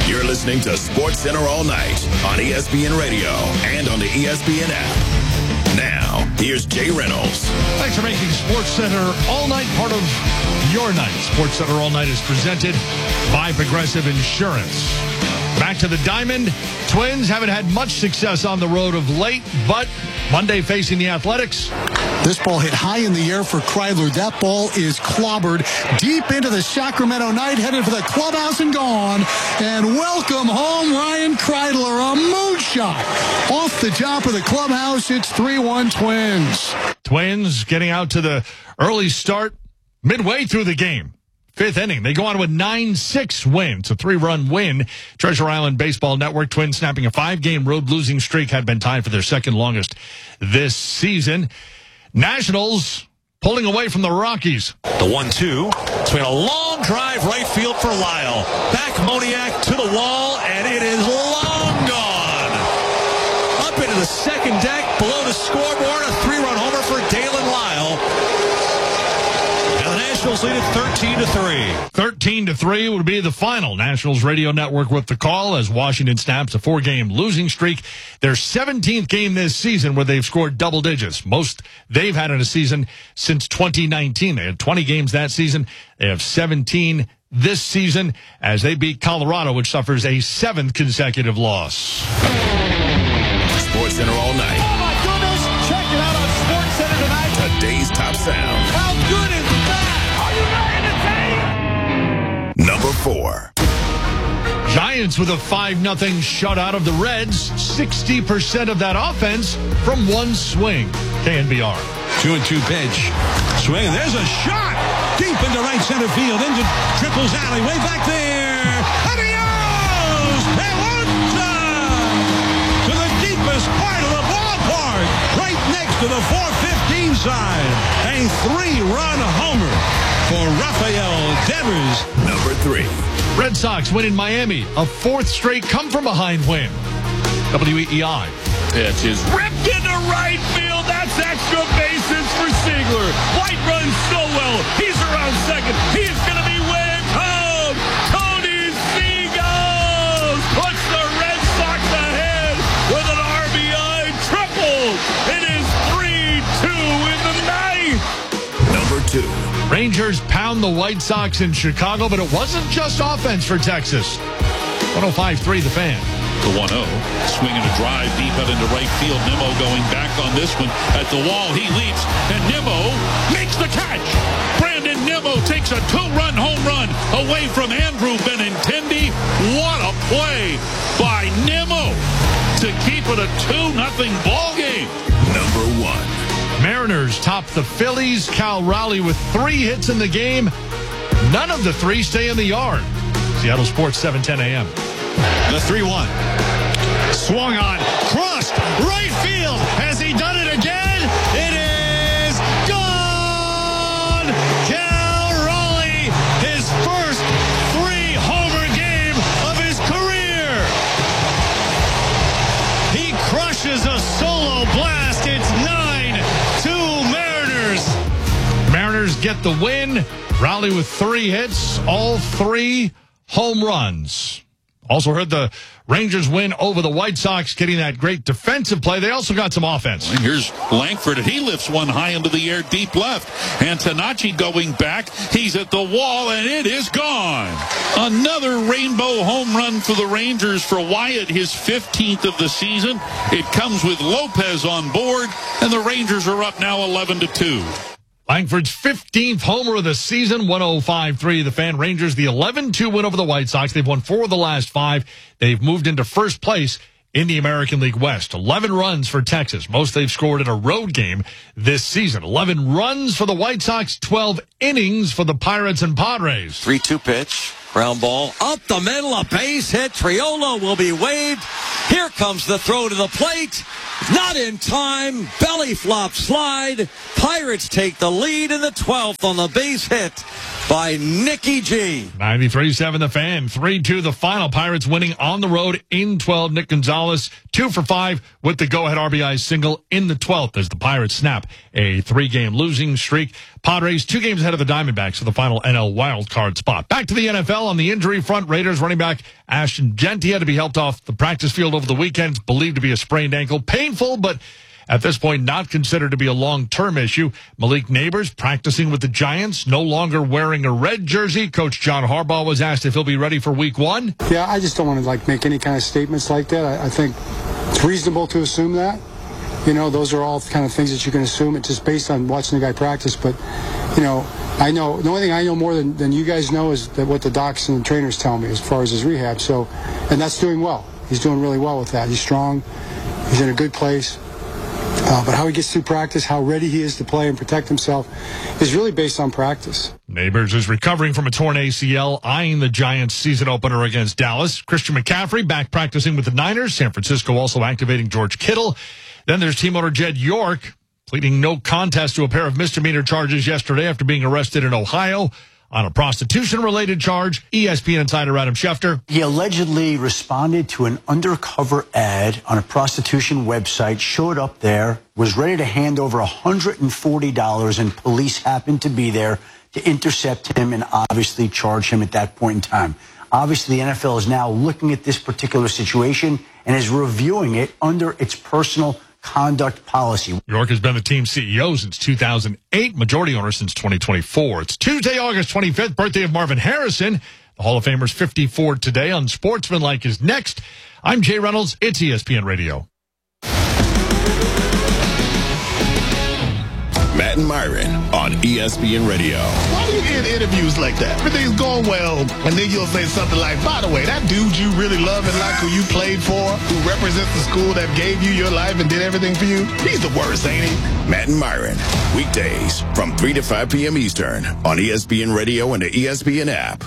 You're listening to Sports Center all night on ESPN Radio and on the ESPN app. Now, here's Jay Reynolds. Thanks for making Sports Center all night part of your night. Sports Center all night is presented by Progressive Insurance. Back to the Diamond. Twins haven't had much success on the road of late, but Monday facing the Athletics. This ball hit high in the air for Kreidler. That ball is clobbered deep into the Sacramento night, headed for the clubhouse and gone. And welcome home, Ryan Kreidler. A moonshot off the top of the clubhouse. It's 3-1 Twins. Twins getting out to the early start midway through the game. Fifth inning. They go on to a 9-6 win. It's a 3-run win. Treasure Island Baseball Network. Twins snapping a 5-game road losing streak, had been tied for their second longest this season. Nationals pulling away from the Rockies. The 1-2. Swing a long drive right field for Lyle. Back Moniak to the wall, and it is long gone. Up into the second deck, below the scoreboard, a 3-run homer for Dalen Lyle. And the Nationals lead it 13-3. 13-3 would be the final. Nationals Radio Network with the call as Washington snaps a 4-game losing streak. Their 17th game this season where they've scored double digits. Most they've had in a season since 2019. They had 20 games that season. They have 17 this season as they beat Colorado, which suffers a 7th consecutive loss. Sports Center all night. Oh, my goodness. Check it out on Sports Center tonight. Today's top sound. How good is that? Are you ready to take? Number 4. Giants with a 5-0 shutout of the Reds. 60% of that offense from one swing. KNBR. 2-2 pitch. Swing. There's a shot. Deep into right center field. Into Triples alley. Way back there. Adios! Pelota! To the deepest part of the ballpark. Right next to the 415 side. A 3-run homer for Rafael Devers. Number 3. Red Sox win in Miami. A 4th straight come-from-behind win. WEEI. Pitch is ripped into right field. That's extra bases for Ziegler. White runs so well. He's around second. He's going to be way home. Tony Seagulls puts the Red Sox ahead with an RBI triple. It is 3-2 in the ninth. Number 2. Rangers pound the White Sox in Chicago, but it wasn't just offense for Texas. 105.3 The Fan. The 1-0. Swinging a drive deep out into right field. Nimmo going back on this one. At the wall, he leaps, and Nimmo makes the catch. Brandon Nimmo takes a 2-run home run away from Andrew Benintendi. What a play by Nimmo to keep it a 2-0 ball game. Number 1. Mariners top the Phillies. Cal Raleigh with 3 hits in the game. None of the 3 stay in the yard. Seattle Sports 7:10 a.m. The 3-1. Swung on. Crossed. Right field. Has he done it again? It is gone. Cal Raleigh, his first 3-homer game of his career. He crushes a solo blast. It's 9-2 Mariners. Mariners get the win. Raleigh with 3 hits, all 3 home runs. Also heard the Rangers win over the White Sox, getting that great defensive play. They also got some offense. And here's Langford, and he lifts one high into the air, deep left. Antonacci going back. He's at the wall, and it is gone. Another rainbow home run for the Rangers for Wyatt, his 15th of the season. It comes with Lopez on board, and the Rangers are up now 11-2. Langford's 15th homer of the season, 105.3 The Fan. Rangers, the 11-2 win over the White Sox. They've won 4 of the last 5. They've moved into first place in the American League West. 11 runs for Texas, most they've scored in a road game this season. 11 runs for the White Sox, 12 innings for the Pirates and Padres. 3-2 pitch. Ground ball up the middle, a base hit. Triolo will be waved. Here comes the throw to the plate. Not in time. Belly flop slide. Pirates take the lead in the 12th on the base hit by Nicky G. 93.7 The Fan, 3-2 the final. Pirates winning on the road in 12. Nick Gonzalez, 2 for 5 with the go-ahead RBI single in the 12th as the Pirates snap a 3-game losing streak. Padres 2 games ahead of the Diamondbacks for the final NL wildcard spot. Back to the NFL on the injury front. Raiders running back Ashton Jeanty had to be helped off the practice field over the weekend. It's believed to be a sprained ankle. Painful, but at this point, not considered to be a long-term issue. Malik Neighbors practicing with the Giants, no longer wearing a red jersey. Coach John Harbaugh was asked if he'll be ready for Week 1. Yeah, I just don't want to make any kind of statements like that. I think it's reasonable to assume that. Those are all kind of things that you can assume. It's just based on watching the guy practice. But, I know the only thing I know more than you guys know is that what the docs and the trainers tell me as far as his rehab. So, and that's doing well. He's doing really well with that. He's strong. He's in a good place. But how he gets through practice, how ready he is to play and protect himself is really based on practice. Neighbors is recovering from a torn ACL, eyeing the Giants' season opener against Dallas. Christian McCaffrey back practicing with the Niners. San Francisco also activating George Kittle. Then there's team owner Jed York pleading no contest to a pair of misdemeanor charges yesterday after being arrested in Ohio on a prostitution-related charge. ESPN insider Adam Schefter. He allegedly responded to an undercover ad on a prostitution website, showed up there, was ready to hand over $140, and police happened to be there to intercept him and obviously charge him at that point in time. Obviously, the NFL is now looking at this particular situation and is reviewing it under its personal conduct policy. York has been the team's CEO since 2008, majority owner since 2024. It's Tuesday, August 25th, birthday of Marvin Harrison. The Hall of Famer's 54 today. Unsportsmanlike is next. I'm Jay Reynolds. It's ESPN Radio. Matt and Myron on ESPN Radio. Why do you end interviews like that? Everything's going well, and then you'll say something like, by the way, that dude you really love and like, who you played for, who represents the school that gave you your life and did everything for you, he's the worst, ain't he? Matt and Myron, weekdays from 3 to 5 p.m. Eastern on ESPN Radio and the ESPN app.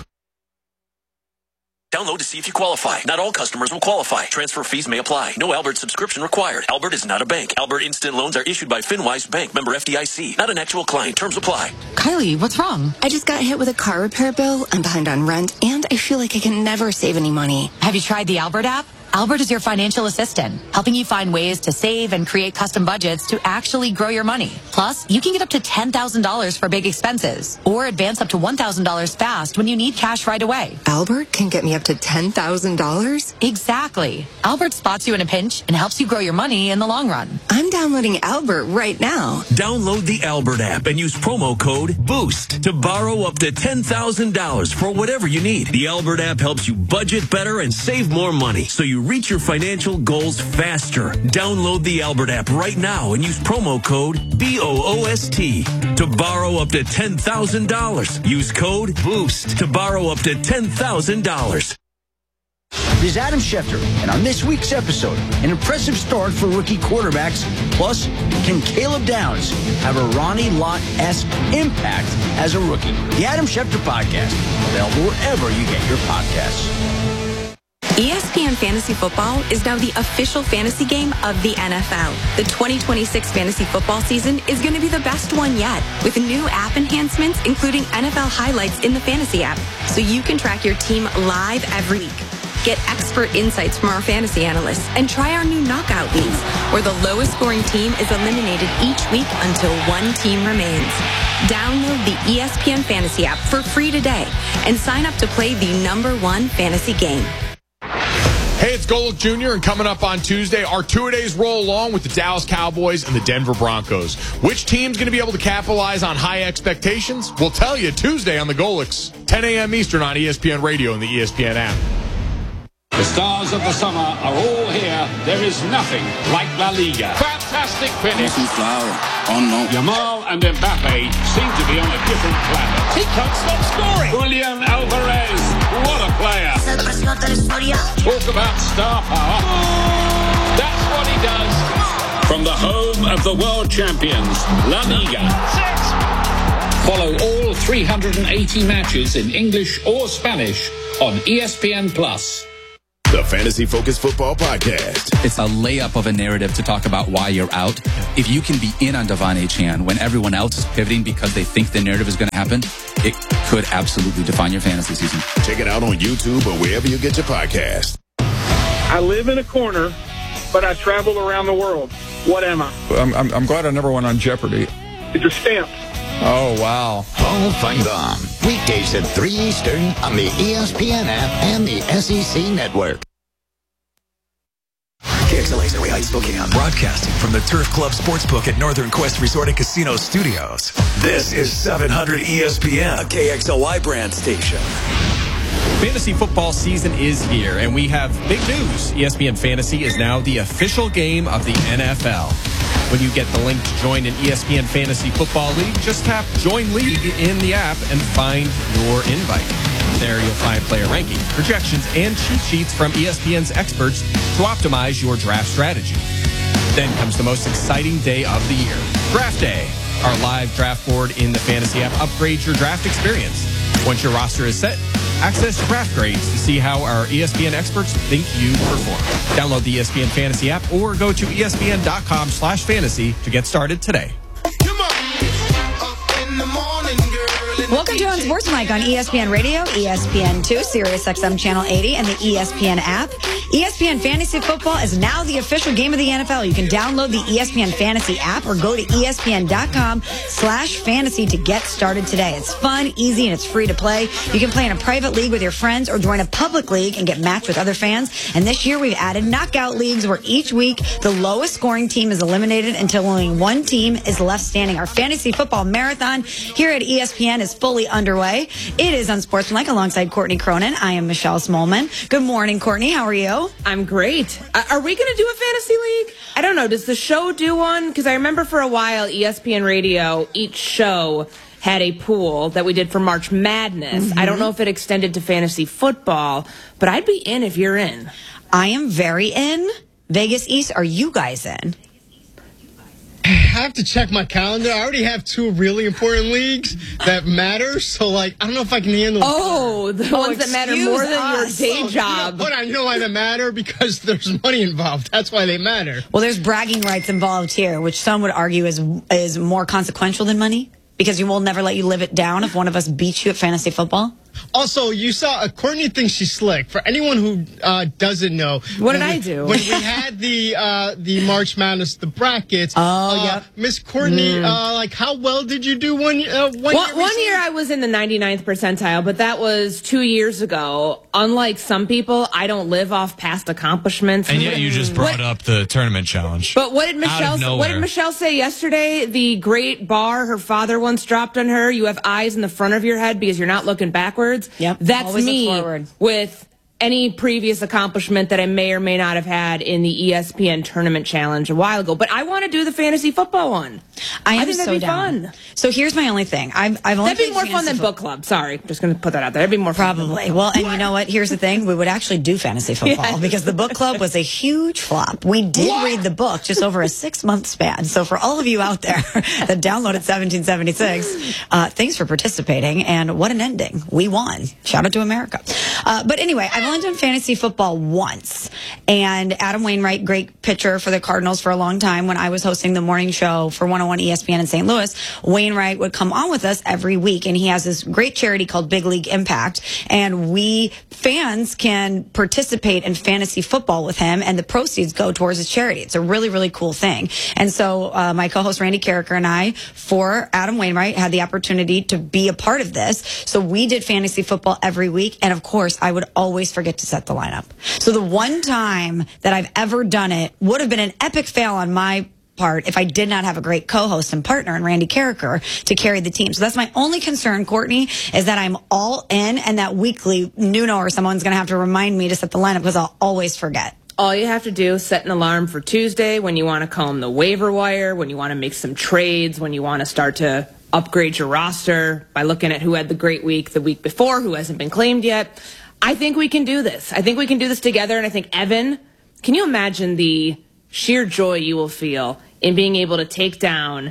Download to see if you qualify. Not all customers will qualify. Transfer fees may apply. No Albert subscription required. Albert is not a bank. Albert Instant Loans are issued by FinWise Bank, member FDIC. Not an actual client. Terms apply. Kylie, what's wrong? I just got hit with a car repair bill. I'm behind on rent, and I feel like I can never save any money. Have you tried the Albert app? Albert is your financial assistant, helping you find ways to save and create custom budgets to actually grow your money. Plus, you can get up to $10,000 for big expenses or advance up to $1,000 fast when you need cash right away. Albert can get me up to $10,000? Exactly. Albert spots you in a pinch and helps you grow your money in the long run. I'm downloading Albert right now. Download the Albert app and use promo code BOOST to borrow up to $10,000 for whatever you need. The Albert app helps you budget better and save more money, so you reach your financial goals faster. Download the Albert app right now and use promo code BOOST to borrow up to $10,000. Use code BOOST to borrow up to $10,000. This is Adam Schefter, and on this week's episode, an impressive start for rookie quarterbacks. Plus, can Caleb Downs have a Ronnie Lott-esque impact as a rookie? The Adam Schefter Podcast, available wherever you get your podcasts. ESPN Fantasy Football is now the official fantasy game of the NFL. The 2026 fantasy football season is going to be the best one yet, with new app enhancements, including NFL highlights in the fantasy app, so you can track your team live every week. Get expert insights from our fantasy analysts and try our new knockout leagues, where the lowest scoring team is eliminated each week until one team remains. Download the ESPN Fantasy app for free today and sign up to play the #1 fantasy game. Hey, it's Golick Jr., and coming up on Tuesday, our two-a-days roll along with the Dallas Cowboys and the Denver Broncos. Which team's going to be able to capitalize on high expectations? We'll tell you Tuesday on the Golicks, 10 a.m. Eastern on ESPN Radio and the ESPN app. The stars of the summer are all here. There is nothing like La Liga. Fantastic finish. Yamal and Mbappe seem to be on a different planet. He can't stop scoring. Julian Alvarez, what a player. Talk about star power. That's what he does. From the home of the world champions, La Liga. Follow all 380 matches in English or Spanish on ESPN+. the Fantasy Focus Football Podcast. It's a layup of a narrative to talk about why you're out. If you can be in on Devon Achane when everyone else is pivoting because they think the narrative is going to happen, it could absolutely define your fantasy season. Check it out on YouTube or wherever you get your podcast. I live in a corner, but I travel around the world. What am I? I'm glad I never went on Jeopardy. It's a stamp. Oh, wow. Paul Feinbaum. Weekdays at 3 Eastern on the ESPN app and the SEC Network. KXLA Zoe Heights, Spokane. Broadcasting from the Turf Club Sportsbook at Northern Quest Resort and Casino Studios. This is 700 ESPN, a KXLY brand station. Fantasy football season is here, and we have big news. ESPN Fantasy is now the official game of the NFL. When you get the link to join an ESPN Fantasy Football League, just tap Join League in the app and find your invite. There you'll find player rankings, projections, and cheat sheets from ESPN's experts to optimize your draft strategy. Then comes the most exciting day of the year, Draft Day. Our live draft board in the Fantasy app upgrades your draft experience. Once your roster is set, access draft grades to see how our ESPN experts think you perform. Download the ESPN Fantasy app or go to ESPN.com/fantasy to get started today. Welcome to Unsportsmanlike on ESPN Radio, ESPN2, Sirius XM Channel 80, and the ESPN app. ESPN Fantasy Football is now the official game of the NFL. You can download the ESPN Fantasy app or go to ESPN.com/fantasy to get started today. It's fun, easy, and it's free to play. You can play in a private league with your friends or join a public league and get matched with other fans. And this year we've added knockout leagues where each week the lowest scoring team is eliminated until only one team is left standing. Our fantasy football marathon here at ESPN is fully underway. It is Unsportsmanlike alongside Courtney Cronin. I am Michelle Smallman. Good morning, Courtney. How are you? I'm great. Are we going to do a fantasy league? I don't know. Does the show do one? Because I remember for a while, ESPN Radio, each show had a pool that we did for March Madness. Mm-hmm. I don't know if it extended to fantasy football, but I'd be in if you're in. I am very in. Vegas East, are you guys in? I have to check my calendar. I already have two really important leagues that matter. So, I don't know if I can handle the ones that matter more than your day job. Hold on. You know why they matter? Because there's money involved. That's why they matter. Well, there's bragging rights involved here, which some would argue is more consequential than money. Because you will never let you live it down if one of us beats you at fantasy football. Also, you saw Courtney thinks she's slick. For anyone who doesn't know, what did I do? When we had the March Madness, the brackets. Yeah. Miss Courtney, how well did you do one year? One year I was in the 99th percentile, but that was 2 years ago. Unlike some people, I don't live off past accomplishments. And yet you just brought up the tournament challenge. But what did Michelle say yesterday? The great bar her father once dropped on her. You have eyes in the front of your head because you're not looking backwards. Yep. That's always me with any previous accomplishment that I may or may not have had in the ESPN Tournament Challenge a while ago. But I want to do the fantasy football one. I think that'd be fun. So here's my only thing. I've only that'd be more fun than book club. Sorry, just going to put that out there. That'd be more fun. Probably. Well, and you know what? Here's the thing. We would actually do fantasy football because the book club was a huge flop. We did read the book just over a 6-month span. So for all of you out there that downloaded 1776, thanks for participating. And what an ending. We won. Shout out to America. But anyway, I've only done fantasy football once. And Adam Wainwright, great pitcher for the Cardinals for a long time. When I was hosting the morning show for 101 ESPN in St. Louis, Wainwright would come on with us every week. And he has this great charity called Big League Impact. And we fans can participate in fantasy football with him. And the proceeds go towards his charity. It's a really, really cool thing. And so my co-host Randy Carricker and I, for Adam Wainwright, had the opportunity to be a part of this. So we did fantasy football every week. And of course, I would always forget to set the lineup. So the one time that I've ever done it would have been an epic fail on my part if I did not have a great co-host and partner in Randy Carricker to carry the team. So that's my only concern, Courtney, is that I'm all in and that weekly Nuno or someone's going to have to remind me to set the lineup because I'll always forget. All you have to do is set an alarm for Tuesday when you want to comb the waiver wire, when you want to make some trades, when you want to start to upgrade your roster by looking at who had the great week the week before, who hasn't been claimed yet. I think we can do this. I think we can do this together. And I think, Evan, can you imagine the sheer joy you will feel in being able to take down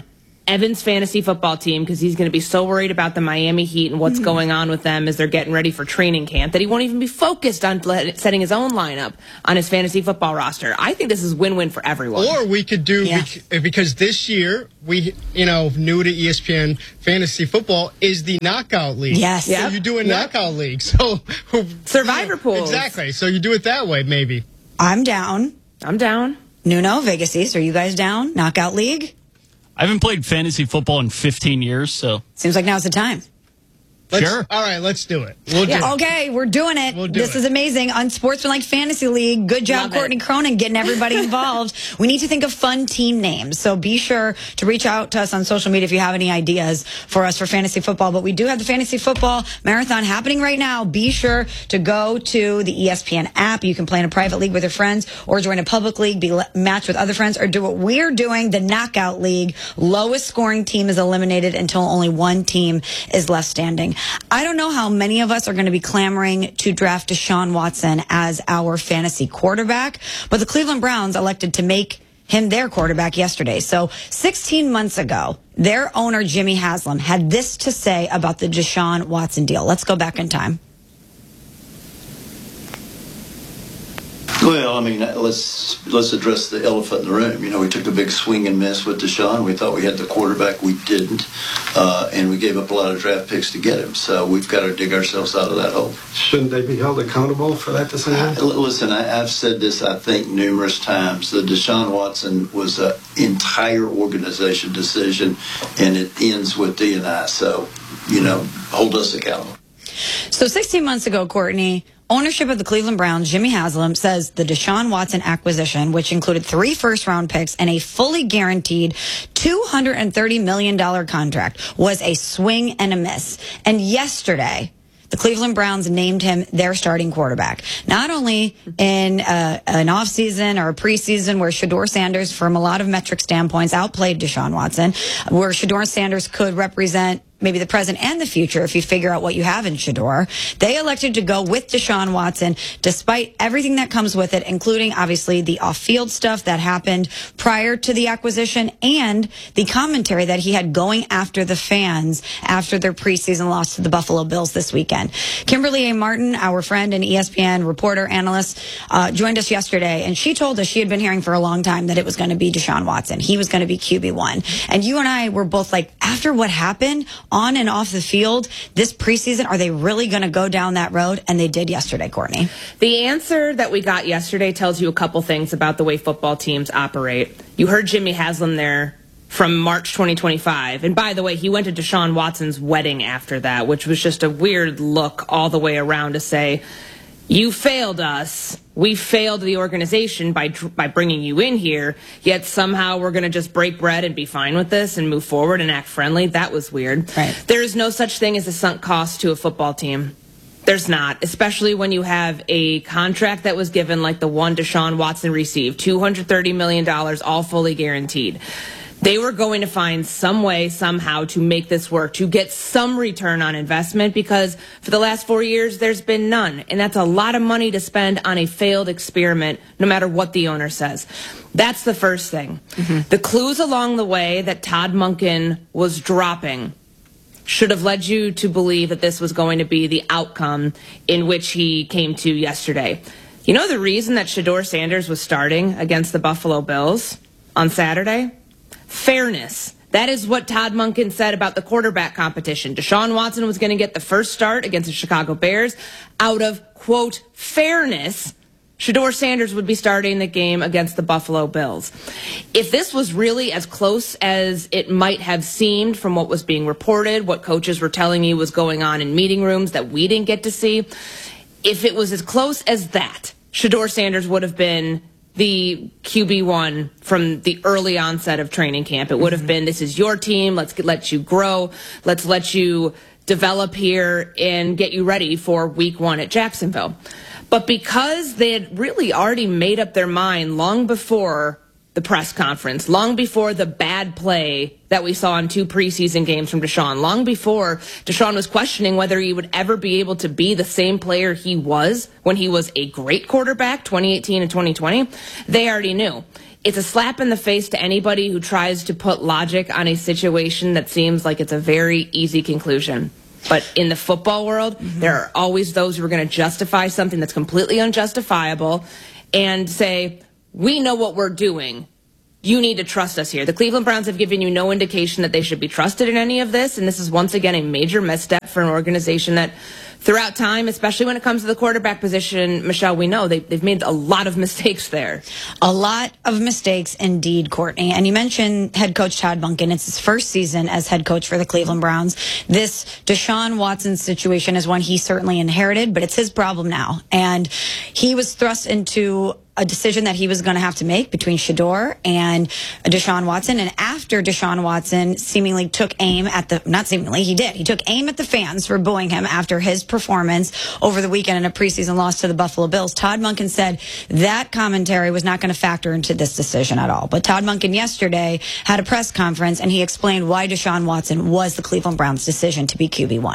Evan's fantasy football team because he's going to be so worried about the Miami Heat and what's going on with them as they're getting ready for training camp that he won't even be focused on setting his own lineup on his fantasy football roster. I think this is win-win for everyone. Or we could do, because this year, we, new to ESPN Fantasy Football is the knockout league. Yes. So you do a knockout league. So Survivor pools. Exactly. So you do it that way, maybe. I'm down. I'm down. Nuno, Vegas East, are you guys down? Knockout league? I haven't played fantasy football in 15 years, so. Seems like now's the time. Sure. All right, let's do it. We'll do it. Okay, we're doing it. This is amazing. Unsportsmanlike Fantasy League. Good job, Courtney Cronin, getting everybody involved. We need to think of fun team names. So be sure to reach out to us on social media if you have any ideas for us for fantasy football. But we do have the fantasy football marathon happening right now. Be sure to go to the ESPN app. You can play in a private league with your friends or join a public league, be matched with other friends, or do what we're doing, the knockout league. Lowest scoring team is eliminated until only one team is left standing. I don't know how many of us are going to be clamoring to draft Deshaun Watson as our fantasy quarterback, but the Cleveland Browns elected to make him their quarterback yesterday. So 16 months ago, their owner, Jimmy Haslam, had this to say about the Deshaun Watson deal. Let's go back in time. Well, I mean, let's address the elephant in the room. We took a big swing and miss with Deshaun. We thought we had the quarterback. We didn't. And we gave up a lot of draft picks to get him. So we've got to dig ourselves out of that hole. Shouldn't they be held accountable for that decision? Listen, I've said this, I think, numerous times. The Deshaun Watson was an entire organization decision, and it ends with D&I. So, hold us accountable. So 16 months ago, Courtney, ownership of the Cleveland Browns, Jimmy Haslam, says the Deshaun Watson acquisition, which included 3 first-round picks and a fully guaranteed $230 million contract, was a swing and a miss. And yesterday, the Cleveland Browns named him their starting quarterback. Not only in an offseason or a preseason where Shedeur Sanders, from a lot of metric standpoints, outplayed Deshaun Watson, where Shedeur Sanders could represent maybe the present and the future if you figure out what you have in Shedeur. They elected to go with Deshaun Watson despite everything that comes with it, including obviously the off-field stuff that happened prior to the acquisition and the commentary that he had going after the fans after their preseason loss to the Buffalo Bills this weekend. Kimberly A. Martin, our friend and ESPN reporter, analyst, joined us yesterday, and she told us she had been hearing for a long time that it was going to be Deshaun Watson. He was going to be QB1. And you and I were both like, after what happened on and off the field this preseason, are they really going to go down that road? And they did yesterday, Courtney. The answer that we got yesterday tells you a couple things about the way football teams operate. You heard Jimmy Haslam there from March 2025. And by the way, he went to Deshaun Watson's wedding after that, which was just a weird look all the way around to say, you failed us. We failed the organization by bringing you in here, yet somehow we're going to just break bread and be fine with this and move forward and act friendly. That was weird. Right. There is no such thing as a sunk cost to a football team. There's not, especially when you have a contract that was given like the one Deshaun Watson received, $230 million, all fully guaranteed. They were going to find some way, somehow, to make this work, to get some return on investment, because for the last 4 years, there's been none. And that's a lot of money to spend on a failed experiment, no matter what the owner says. That's the first thing. The clues along the way that Todd Monken was dropping should have led you to believe that this was going to be the outcome in which he came to yesterday. You know the reason that Shedeur Sanders was starting against the Buffalo Bills on Saturday? Fairness. That is what Todd Monken said about the quarterback competition. Deshaun Watson was going to get the first start against the Chicago Bears. Out of, quote, fairness, Shedeur Sanders would be starting the game against the Buffalo Bills. If this was really as close as it might have seemed from what was being reported, what coaches were telling you was going on in meeting rooms that we didn't get to see, if it was as close as that, Shedeur Sanders would have been the QB1 from the early onset of training camp. It would have been, this is your team, let's let you grow, let's let you develop here and get you ready for week 1 at Jacksonville. But because they had really already made up their mind long before the press conference, long before the bad play that we saw in 2 preseason games from Deshaun, long before Deshaun was questioning whether he would ever be able to be the same player he was when he was a great quarterback, 2018 and 2020, they already knew. it's a slap in the face to anybody who tries to put logic on a situation that seems like it's a very easy conclusion. But in the football world, there are always those who are going to justify something that's completely unjustifiable and say, we know what we're doing. You need to trust us here. The Cleveland Browns have given you no indication that they should be trusted in any of this, and this is once again a major misstep for an organization that throughout time, especially when it comes to the quarterback position, Michelle, we know they've made a lot of mistakes there. A lot of mistakes indeed, Courtney. And you mentioned head coach Todd Monken. It's his first season as head coach for the Cleveland Browns. This Deshaun Watson situation is one he certainly inherited, but it's his problem now. And he was thrust into a decision that he was going to have to make between Shedeur and Deshaun Watson. And after Deshaun Watson seemingly took aim at he took aim at the fans for booing him after his performance over the weekend in a preseason loss to the Buffalo Bills. Todd Monken said that commentary was not going to factor into this decision at all. But Todd Monken yesterday had a press conference and he explained why Deshaun Watson was the Cleveland Browns' decision to be QB1.